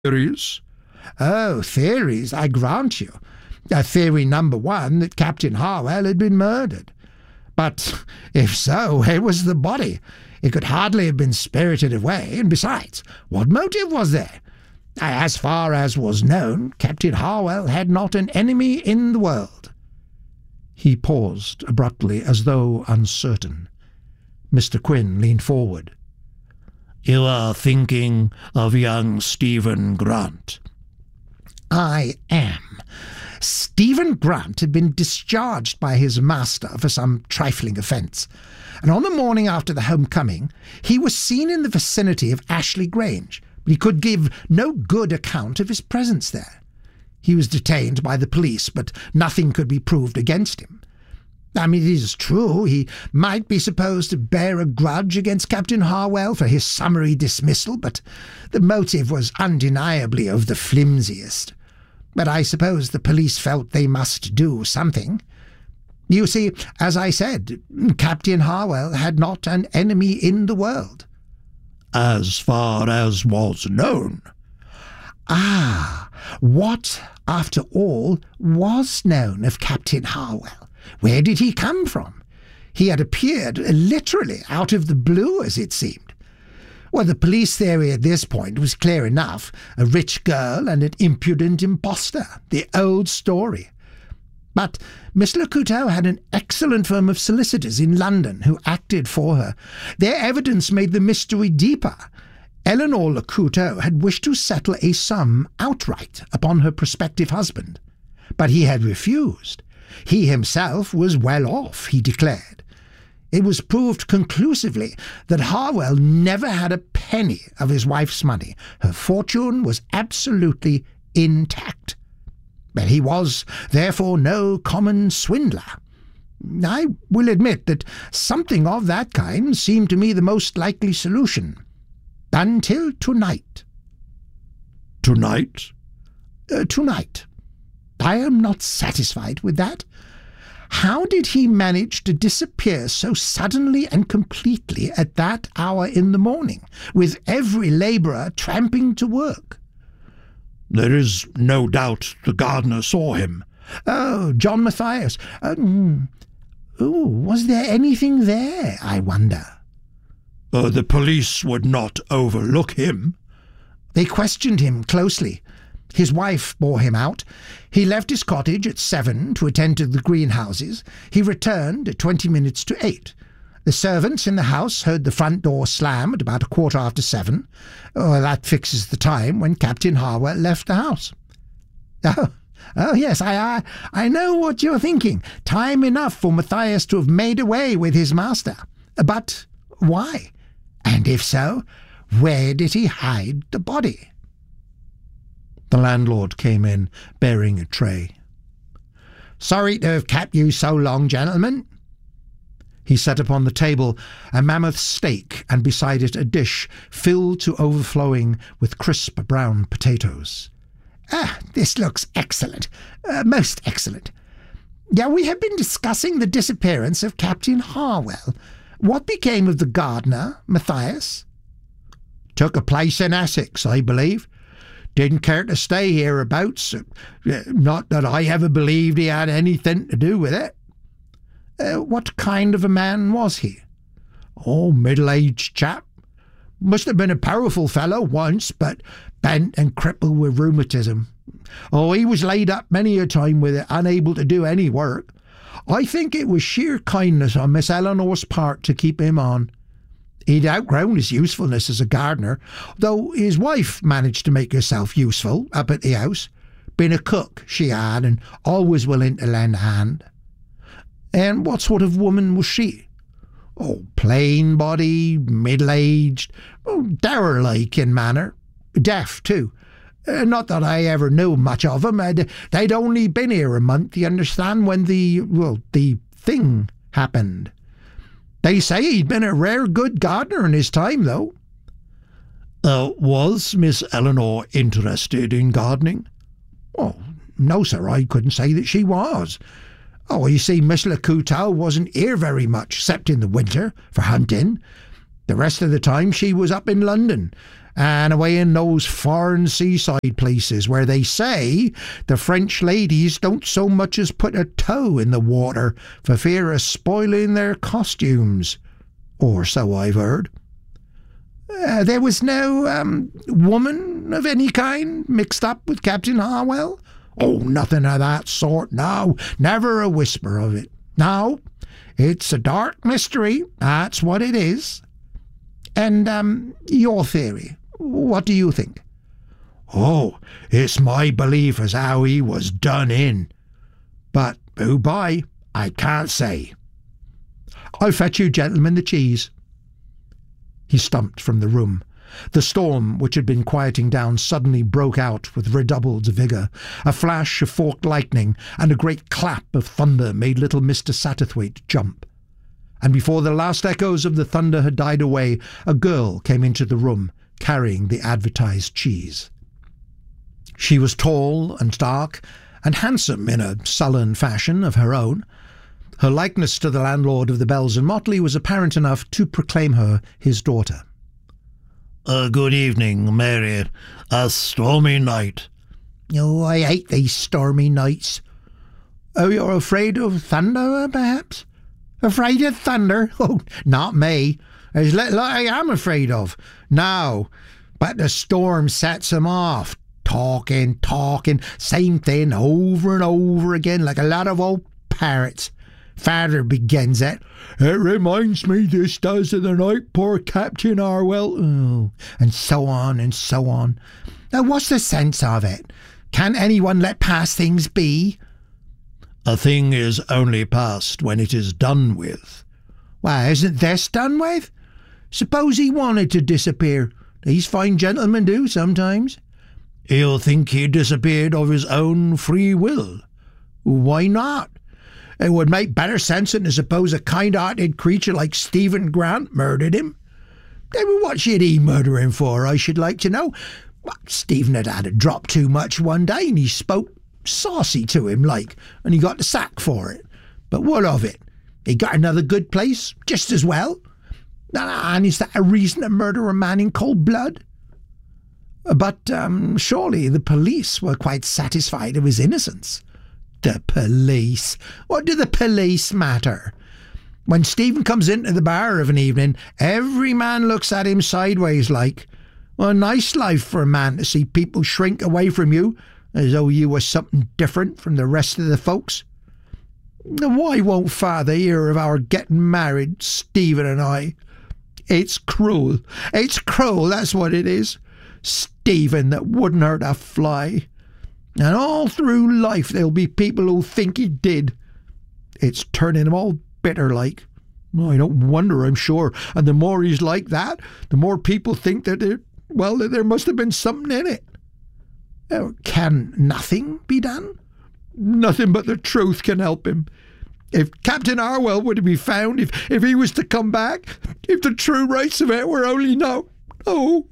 Theories? Oh, theories, I grant you. Theory number one, that Captain Harwell had been murdered. But if so, where was the body? It could hardly have been spirited away, and besides, what motive was there? As far as was known, Captain Harwell had not an enemy in the world. He paused abruptly, as though uncertain. Mr. Quinn leaned forward. You are thinking of young Stephen Grant. I am. Stephen Grant had been discharged by his master for some trifling offence, and on the morning after the homecoming he was seen in the vicinity of Ashley Grange, but he could give no good account of his presence there. He was detained by the police, but nothing could be proved against him. It is true he might be supposed to bear a grudge against Captain Harwell for his summary dismissal, but the motive was undeniably of the flimsiest. But I suppose the police felt they must do something. You see, as I said, Captain Harwell had not an enemy in the world. As far as was known. Ah, what, after all, was known of Captain Harwell? Where did he come from? He had appeared literally out of the blue, as it seemed. Well, the police theory at this point was clear enough. A rich girl and an impudent impostor. The old story. But Miss Lacouteau had an excellent firm of solicitors in London who acted for her. Their evidence made the mystery deeper. Eleanor Lacouteau had wished to settle a sum outright upon her prospective husband, but he had refused. He himself was well off, he declared. It was proved conclusively that Harwell never had a penny of his wife's money. Her fortune was absolutely intact. But he was, therefore, no common swindler. I will admit that something of that kind seemed to me the most likely solution. Until tonight. Tonight? Tonight. I am not satisfied with that. How did he manage to disappear so suddenly and completely at that hour in the morning, with every labourer tramping to work? There is no doubt the gardener saw him. Oh, John Matthias. Was there anything there, I wonder? The police would not overlook him. They questioned him closely. His wife bore him out. He left his cottage at 7 to attend to the greenhouses. He returned at 20 minutes to 8. The servants in the house heard the front door slam at about 7:15. That fixes the time when Captain Harwell left the house. Oh, yes, I know what you're thinking. Time enough for Matthias to have made away with his master. But why? And if so, where did he hide the body? The landlord came in, bearing a tray. Sorry to have kept you so long, gentlemen. He set upon the table a mammoth steak, and beside it a dish filled to overflowing with crisp brown potatoes. This looks excellent. Most excellent. Yeah, we have been discussing the disappearance of Captain Harwell. What became of the gardener, Matthias? Took a place in Essex, I believe. Didn't care to stay hereabouts. Not that I ever believed he had anything to do with it. What kind of a man was he? Middle-aged chap. Must have been a powerful fellow once, but bent and crippled with rheumatism. He was laid up many a time with it, unable to do any work. I think it was sheer kindness on Miss Eleanor's part to keep him on. He'd outgrown his usefulness as a gardener, though his wife managed to make herself useful up at the house. Been a cook, she had, and always willing to lend a hand. And what sort of woman was she? Plain body, middle-aged, dour-like in manner. Deaf, too. Not that I ever knew much of 'em. They'd only been here a month, you understand, when the thing happened. They say he'd been a rare good gardener in his time, though. Was Miss Eleanor interested in gardening? No, sir, I couldn't say that she was. You see, Miss Lacouteau wasn't here very much, except in the winter, for hunting. The rest of the time she was up in London, and away in those foreign seaside places where they say the French ladies don't so much as put a toe in the water for fear of spoiling their costumes, or so I've heard. There was no woman of any kind mixed up with Captain Harwell? Oh, nothing of that sort, no, never a whisper of it. No, it's a dark mystery, that's what it is. And, your theory, what do you think? Oh, it's my belief as how he was done in. But who by, I can't say. I'll fetch you gentlemen the cheese. He stumped from the room. The storm, which had been quieting down, suddenly broke out with redoubled vigour. A flash of forked lightning and a great clap of thunder made little Mr. Satterthwaite jump. And before the last echoes of the thunder had died away, a girl came into the room, carrying the advertised cheese. She was tall and dark, and handsome in a sullen fashion of her own. Her likeness to the landlord of the Bells and Motley was apparent enough to proclaim her his daughter. Good evening, Mary. A stormy night. Oh, I hate these stormy nights. Oh, you're afraid of thunder, perhaps? Afraid of thunder? Oh, not me. There's little I am afraid of. No, but the storm sets 'em off. Talking, same thing over and over again like a lot of old parrots. Father begins it. It reminds me, this does, of the night poor Captain Harwell. Oh, and so on and so on. Now, what's the sense of it? Can't anyone let past things be? A thing is only past when it is done with. Why, isn't this done with? Suppose he wanted to disappear. These fine gentlemen do sometimes. He'll think he disappeared of his own free will. Why not? It would make better sense than to suppose a kind-hearted creature like Stephen Grant murdered him. What should he murder him for, I should like to know? Well, Stephen had had a drop too much one day, and he spoke saucy to him like, and he got the sack for it. But what of it? He got another good place, just as well. And is that a reason to murder a man in cold blood? But surely the police were quite satisfied of his innocence. The police? What do the police matter? When Stephen comes into the bar of an evening, every man looks at him sideways like. Well, a nice life for a man to see people shrink away from you as though you were something different from the rest of the folks. Why won't Father hear of our getting married, Stephen and I? It's cruel. It's cruel, that's what it is. Stephen that wouldn't hurt a fly. And all through life there'll be people who think he did. It's turning him all bitter like. I don't wonder, I'm sure. And the more he's like that, the more people think that there must have been something in it. Can nothing be done? Nothing but the truth can help him. If Captain Harwell were to be found, if he was to come back, if the true rights of it were only known. Oh.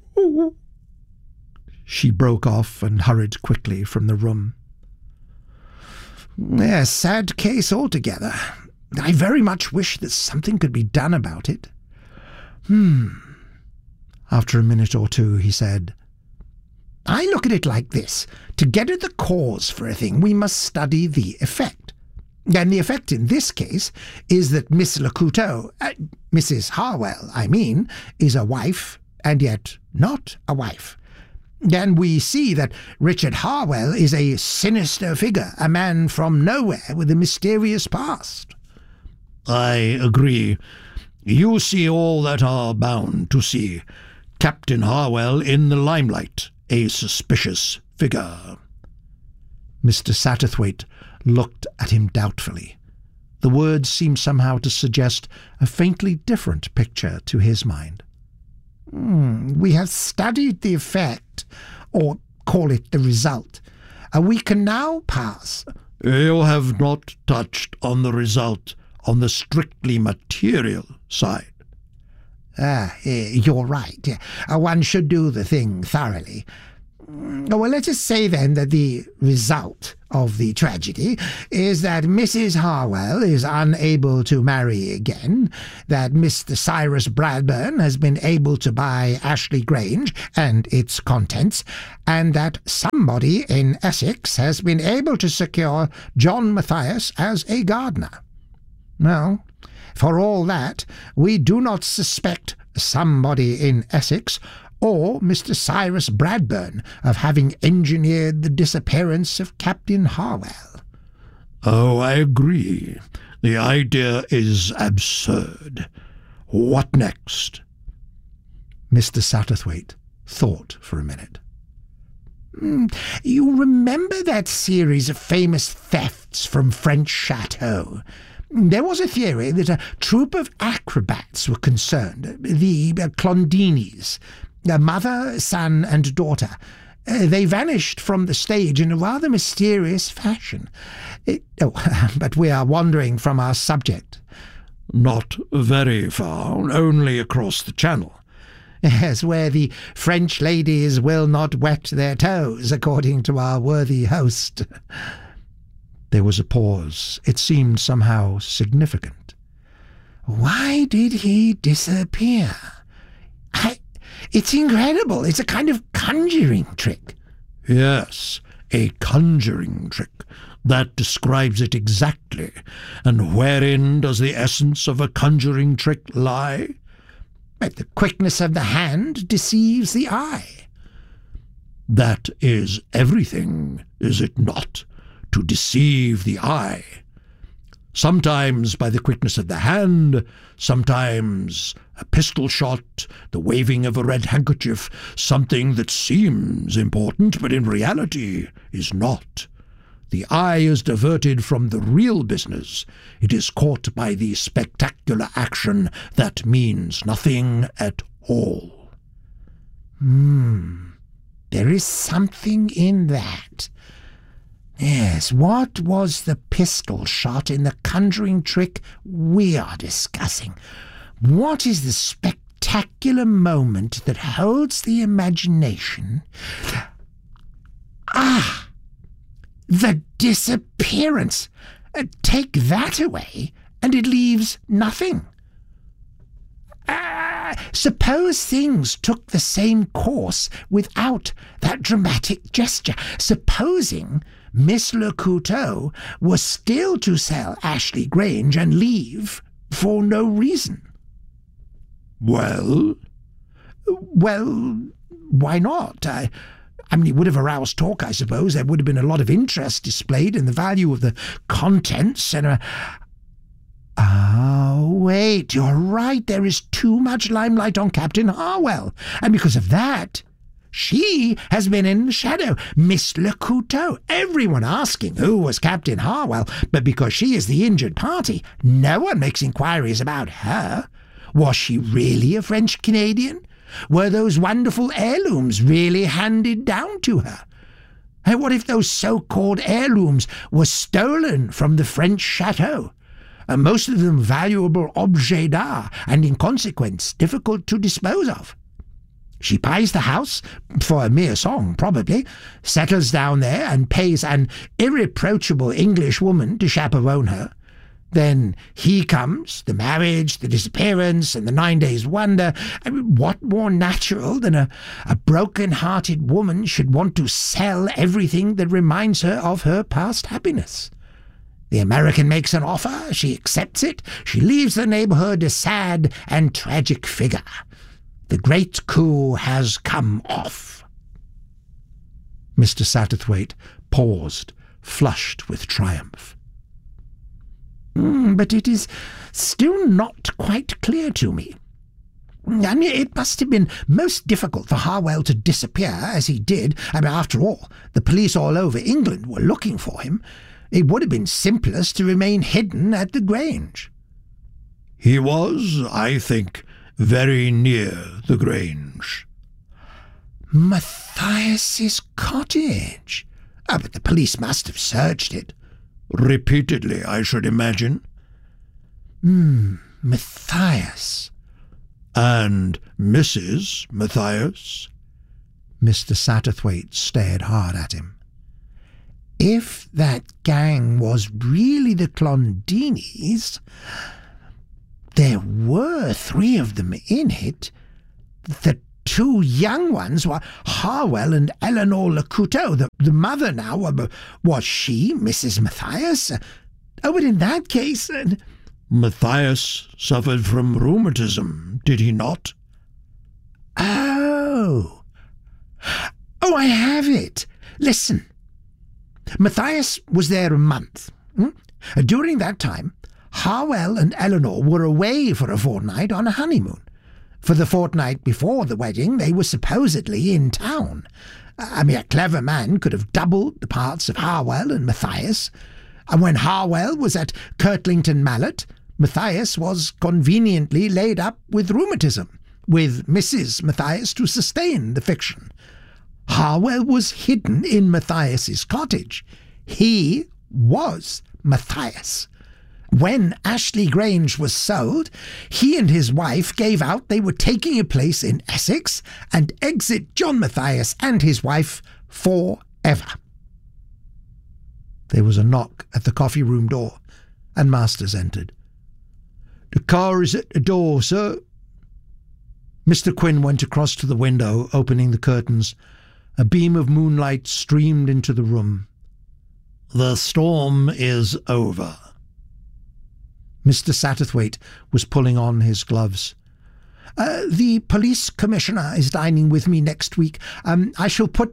She broke off and hurried quickly from the room. A sad case altogether. I very much wish that something could be done about it. After a minute or two, he said, I look at it like this. To get at the cause for a thing, we must study the effect. And the effect in this case is that Miss Lacouteau, Mrs. Harwell, I mean, is a wife, and yet not a wife. Then we see that Richard Harwell is a sinister figure, a man from nowhere with a mysterious past. I agree. You see all that are bound to see. Captain Harwell in the limelight, a suspicious figure. Mr. Satterthwaite looked at him doubtfully. The words seemed somehow to suggest a faintly different picture to his mind. We have studied the effect, or call it the result. We can now pass. You have not touched on the result on the strictly material side. You're right. One should do the thing thoroughly. Well, let us say then that the result of the tragedy is that Mrs. Harwell is unable to marry again, that Mr. Cyrus Bradburn has been able to buy Ashley Grange and its contents, and that somebody in Essex has been able to secure John Matthias as a gardener. Well, for all that, we do not suspect somebody in Essex or Mr. Cyrus Bradburn of having engineered the disappearance of Captain Harwell. Oh, I agree. The idea is absurd. What next? Mr. Satterthwaite thought for a minute. You remember that series of famous thefts from French chateaux? There was a theory that a troupe of acrobats were concerned, the Clondinis, a mother, son, and daughter. They vanished from the stage in a rather mysterious fashion. But we are wandering from our subject. Not very far, only across the channel. Yes, where the French ladies will not wet their toes, according to our worthy host. There was a pause. It seemed somehow significant. Why did he disappear? It's incredible. It's a kind of conjuring trick. Yes, a conjuring trick. That describes it exactly. And wherein does the essence of a conjuring trick lie? But the quickness of the hand deceives the eye. That is everything, is it not? To deceive the eye. Sometimes by the quickness of the hand, sometimes a pistol shot, the waving of a red handkerchief, something that seems important but in reality is not. The eye is diverted from the real business. It is caught by the spectacular action that means nothing at all. There is something in that. Yes, what was the pistol shot in the conjuring trick we are discussing? What is the spectacular moment that holds the imagination? The disappearance. Take that away, and it leaves nothing. Suppose things took the same course without that dramatic gesture. Supposing Miss Le Couteau was still to sell Ashley Grange and leave for no reason. Well? Well, why not? I mean, it would have aroused talk, I suppose. There would have been a lot of interest displayed in the value of the contents and wait, you're right. There is too much limelight on Captain Harwell. And because of that, she has been in the shadow. Miss Le Couteau. Everyone asking who was Captain Harwell, but because she is the injured party, no one makes inquiries about her. Was she really a French-Canadian? Were those wonderful heirlooms really handed down to her? And what if those so-called heirlooms were stolen from the French chateau? And most of them valuable objets d'art, and in consequence difficult to dispose of. She buys the house, for a mere song probably, settles down there and pays an irreproachable English woman to chaperone her. Then he comes, the marriage, the disappearance, and the 9 days' wonder. I mean, what more natural than a broken-hearted woman should want to sell everything that reminds her of her past happiness? The American makes an offer, she accepts it, she leaves the neighborhood a sad and tragic figure. The great coup has come off. Mr. Satterthwaite paused, flushed with triumph. But it is still not quite clear to me. I mean, it must have been most difficult for Harwell to disappear as he did. I mean, after all, the police all over England were looking for him. It would have been simplest to remain hidden at the Grange. He was, I think, very near the Grange. Matthias's cottage? But the police must have searched it. Repeatedly, I should imagine. Matthias. And Mrs. Matthias? Mr. Satterthwaite stared hard at him. If that gang was really the Clondinis, there were 3 of them in it. The 2 young ones were Harwell and Eleanor Lacuto. The mother now, was she Mrs. Matthias? Oh, but in that case... Matthias suffered from rheumatism, did he not? Oh, I have it. Listen. Matthias was there a month. During that time, Harwell and Eleanor were away for a fortnight on a honeymoon. For the fortnight before the wedding, they were supposedly in town. A clever man could have doubled the parts of Harwell and Matthias. And when Harwell was at Kirtlington Mallet, Matthias was conveniently laid up with rheumatism, with Mrs. Matthias to sustain the fiction. Harwell was hidden in Matthias's cottage. He was Matthias. When Ashley Grange was sold, he and his wife gave out they were taking a place in Essex and exit John Matthias and his wife forever. There was a knock at the coffee room door, and Masters entered. "The car is at the door, sir." Mr. Quinn went across to the window, opening the curtains. A beam of moonlight streamed into the room. "The storm is over." Mr. Satterthwaite was pulling on his gloves. The police commissioner is dining with me next week. I shall put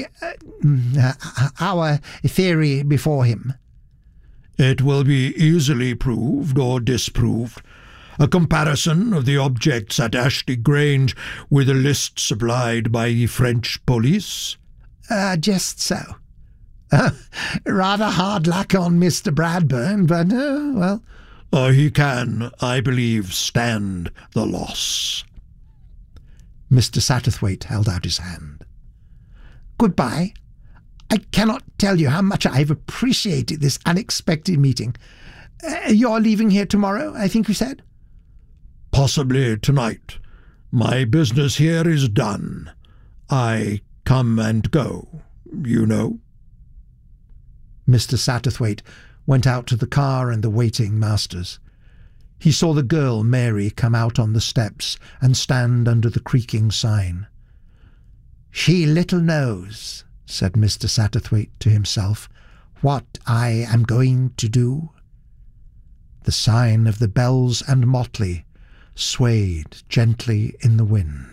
our theory before him. It will be easily proved or disproved. A comparison of the objects at Ashley Grange with the list supplied by the French police? Just so. Rather hard luck on Mr. Bradburn, but, well... He can, I believe, stand the loss. Mr. Satterthwaite held out his hand. Goodbye. I cannot tell you how much I have appreciated this unexpected meeting. You're leaving here tomorrow, I think you said? Possibly tonight. My business here is done. I come and go, you know. Mr. Satterthwaite went out to the car and the waiting Masters. He saw the girl, Mary, come out on the steps and stand under the creaking sign. "She little knows," said Mr. Satterthwaite to himself, "what I am going to do." The sign of the Bells and Motley swayed gently in the wind.